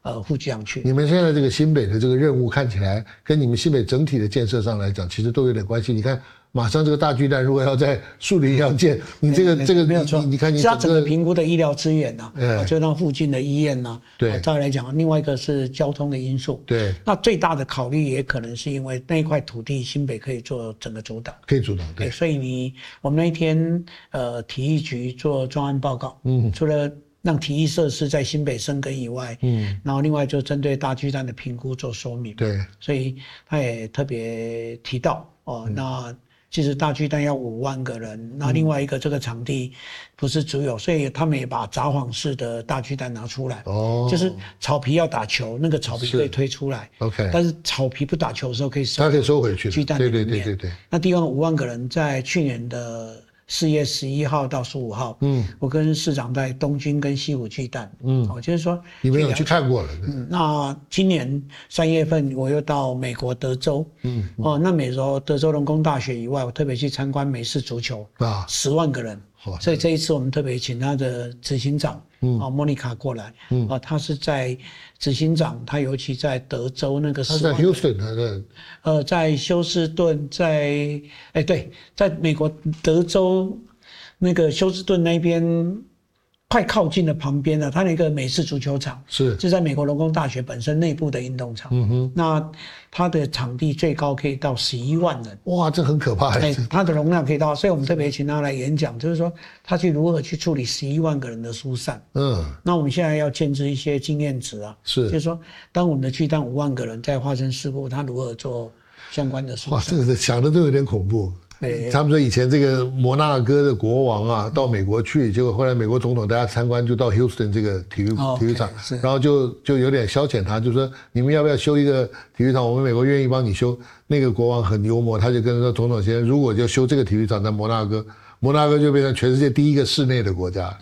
附上去。 你们现在这个新北的这个任务看起来跟你们新北整体的建设上来讲，其实都有点关系。你看，马上这个大巨蛋如果要在树林要建，你这个没有错， 你看你是它整个评估的医疗资源呐，就那附近的医院呐， 对， 再来讲，另外一个是交通的因素， 对， 那最大的考虑也可能是因为那一块土地新北可以做整个主导， 可以主导，对， 所以我们那一天体育局做专案报告，除了让体育设施在新北生根以外，然后另外就针对大巨蛋的评估做说明， 对， 所以他也特别提到那其实大巨蛋要5万个人，那另外一个这个场地不是只有，所以他们也把札幌市的大巨蛋拿出来，就是草皮要打球，那个草皮可以推出来 ，OK， 但是草皮不打球的时候可以收， 它可以收回去， 巨蛋里面， 对， 那地方5万个人，在去年的4月11号到15号，我跟市长在东京跟西武巨蛋，就是说你们有去看过了， 那今年3月份我又到美国德州，那美国德州农工大学以外，我特别去参观美式足球，10万个人，所以这一次我们特别请他的执行长，莫妮卡过来，他是在执行长，他尤其在德州那个， 他在 Houston 在休斯顿，在美国德州那个休斯顿那边快靠近的旁边他那个美式足球场就在美国农工大学本身内部的运动场，那它的场地最高可以到11万人， 哇，这很可怕， 它的容量可以到，所以我们特别请他来演讲，就是说他去如何去处理11万个人的疏散，那我们现在要建置一些经验值就是说当我们的巨蛋5万个人在发生事故，他如何做相关的疏散， 哇，这个想的都有点恐怖。他们说以前这个摩纳哥的国王到美国去，结果后来美国总统大家参观就到 Houston 这个体育场，然后就有点消遣他，就说你们要不要修一个体育场，我们美国愿意帮你修。那个国王很幽默，他就跟说总统先生，如果就修这个体育场在摩纳哥就变成全世界第一个室内的国家，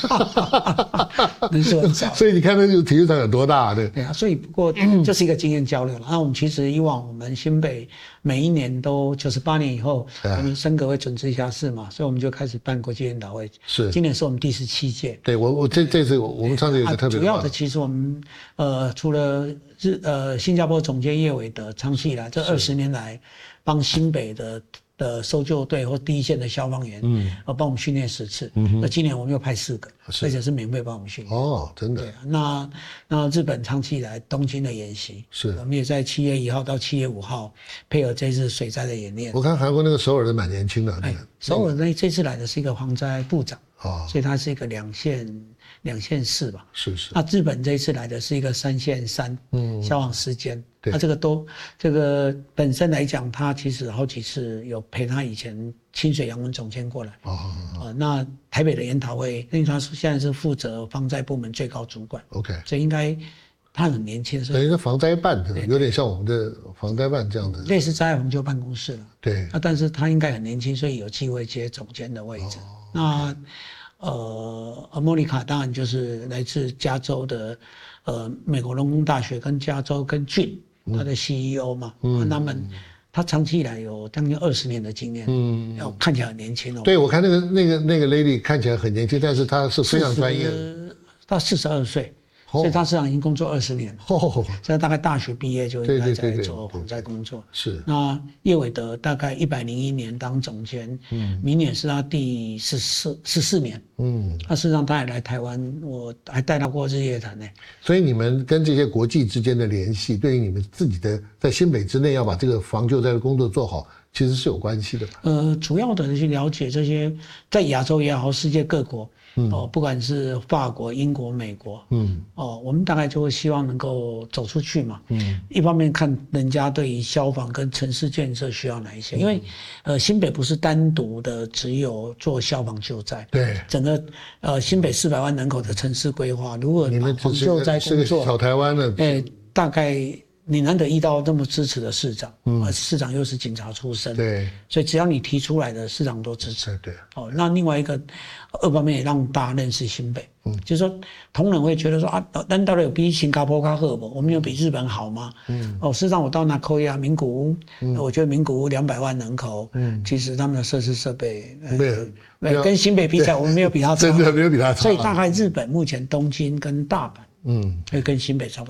所以你看那个体育场有多大，对啊，所以不过这是一个经验交流了。那我们其实以往我们新北每一年都98年以后，我们升格会准直辖市嘛，所以我们就开始办国际研讨会。今年是我们第17届。 对，我这次我们上次有个特别主要的其实我们除了新加坡总监叶伟德长期以来这20年来帮新北的搜救队或第一线的消防员，帮我们训练10次。那今年我们又派4个，而且是免费帮我们训练。 真的。 对啊，那日本长期以来东京的演习，我们也在7月1号到7月5号配合这次水灾的演练。 我看韩国那个首尔的蛮年轻的， 首尔这次来的是一个防灾部长，所以他是一个2线4吧。 是。 那日本这一次来的是一个3线3，消防时间。那这个本身来讲，他其实好几次有陪他以前清水杨文总监过来。那台北的研讨会，因为他现在是负责防灾部门最高主管。 OK， 所以应该他很年轻， 等于是防灾办，有点像我们的防灾办这样的， 类似灾害防救办公室了。 对。 但是他应该很年轻，所以有机会接总监的位置。那莫妮卡当然就是来自加州的美国农工大学跟加州跟郡。他的 CEO 嘛，他长期以来有将近20年的经验，看起来很年轻对，我看那个 lady 看起来很年轻，但是她是非常专业的。 她42岁，所以他实际上已经工作20年了。所以大概大学毕业就应该在做防灾工作。 是。 那叶伟德大概101年当总监，明年是他第14年。那事实上他也来台湾，我还带他过日月潭呢。 所以你们跟这些国际之间的联系，对于你们自己的在新北之内要把这个防救灾的工作做好，其实是有关系的吧？ 主要的去了解这些在亚洲也好，世界各国。不管是法国、英国、美国，我们大概就会希望能够走出去嘛。一方面看人家对于消防跟城市建设需要哪一些，因为新北不是单独的只有做消防救灾， 对， 整个新北400万人口的城市规划，如果防救灾工作， 是个小台湾的， 大概。你难得遇到这么支持的市长，市长又是警察出身， 对， 所以只要你提出来的，市长都支持。 对。 那另外一个2方面也让大家认识新北，就是说同仁会觉得说难道有比新加坡更好吗？我们有比日本好吗？事实上我到那科亚名古屋，我觉得名古屋200万人口，其实他们的设施设备跟新北比起来，我们没有比他差， 真的没有比他差。 所以大概日本目前东京跟大阪，会跟新北差不多。